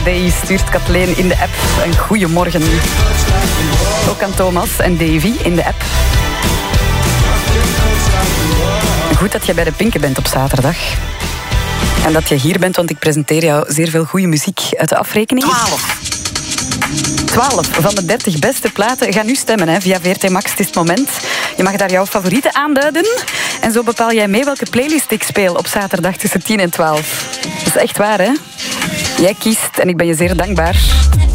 Day, stuurt Kathleen in de app. Een goeiemorgen. Ook aan Thomas en Davy in de app. Goed dat je bij de Pinken bent op zaterdag. En dat je hier bent, want ik presenteer jou zeer veel goede muziek uit de afrekening. 12 van de 30 beste platen. Ga nu stemmen hè, via VRT Max. Het is het moment. Je mag daar jouw favorieten aanduiden. En zo bepaal jij mee welke playlist ik speel op zaterdag tussen 10 en 12. Dat is echt waar, hè? Jij kiest en ik ben je zeer dankbaar.